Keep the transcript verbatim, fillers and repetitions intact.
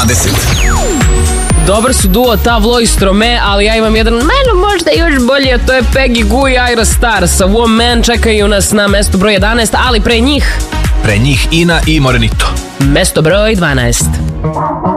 dvadeset. Dobar su duo Tavlo i Stromae, ali ja imam jedan meno možda još bolji, a to je Peggy Gou i Ayra Starr. Sa Woman čekaju nas na mesto broj jedanaest, ali pre njih... Pre njih Ina i Morenito. Mesto broj dvanaest.